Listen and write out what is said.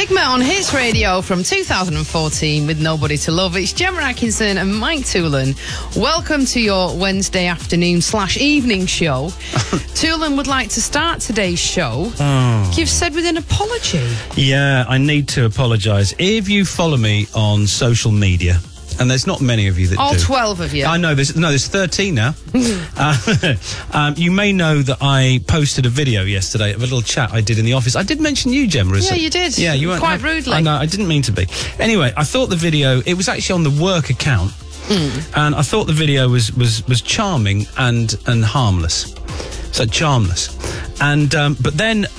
Stigma on Hits Radio from 2014 with Nobody to Love. It's Gemma Atkinson and Mike Toolan. Welcome to your Wednesday afternoon / evening show. Toolan would like to start today's show. You've said with an apology. Yeah, I need to apologise. If you follow me on social media, and there's not many of you that All do. 12 of you. I know, there's 13 now. You may know that I posted a video yesterday of a little chat I did in the office. I did mention you, Gemma. Yeah, you did. Yeah, you weren't quite rudely. I know, I didn't mean to be. Anyway, I thought the video, it was actually on the work account, and I thought the video was charming and harmless. So charmless. And but then